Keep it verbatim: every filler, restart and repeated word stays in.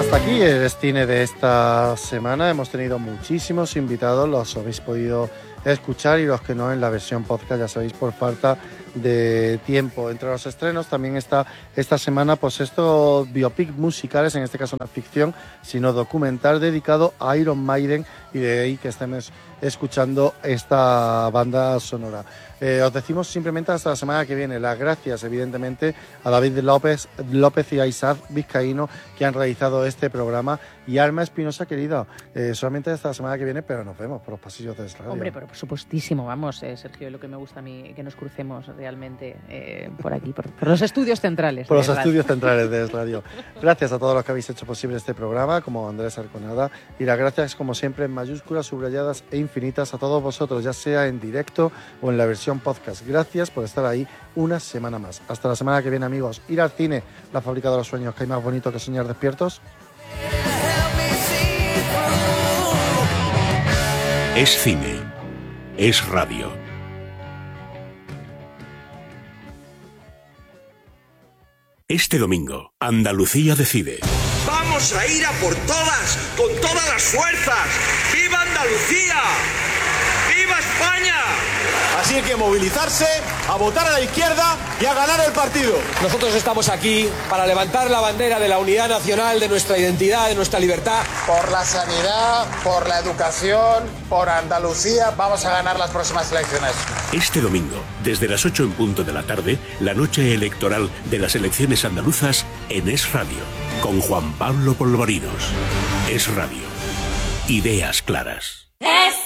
Hasta aquí el cine de esta semana. Hemos tenido muchísimos invitados, los habéis podido escuchar, y los que no en la versión podcast, ya sabéis, por falta de tiempo. Entre los estrenos también está esta semana pues estos biopic musicales, en este caso una ficción, sino documental dedicado a Iron Maiden, y de ahí que estemos escuchando esta banda sonora. Eh, os decimos simplemente hasta la semana que viene. Las gracias, evidentemente, a David López, López y a Isaac Vizcaíno, que han realizado este programa, y Alma Espinosa, querida, eh, solamente hasta la semana que viene, pero nos vemos por los pasillos de radio. Hombre, pero por supuestísimo, vamos, eh, Sergio, lo que me gusta a mí, que nos crucemos realmente eh, por aquí, por, por los estudios centrales. Por los estudios centrales de radio. Gracias a todos los que habéis hecho posible este programa, como Andrés Arconada, y las gracias, como siempre, en mayúsculas, subrayadas e infinitas a todos vosotros, ya sea en directo o en la versión podcast. Gracias por estar ahí una semana más. Hasta la semana que viene, amigos. Ir al cine, la fábrica de los sueños, que hay más bonito que soñar despiertos. Es cine, es radio. Este domingo, Andalucía decide. ¡Vamos a ir a por todas, con todas las fuerzas! ¡Viva Andalucía! ¡Viva España! Así hay que movilizarse, a votar a la izquierda y a ganar el partido. Nosotros estamos aquí para levantar la bandera de la unidad nacional, de nuestra identidad, de nuestra libertad. Por la sanidad, por la educación, por Andalucía, vamos a ganar las próximas elecciones. Este domingo, desde las ocho en punto de la tarde, la noche electoral de las elecciones andaluzas en Es Radio, con Juan Pablo Polvorinos. Es Radio. Ideas claras. Es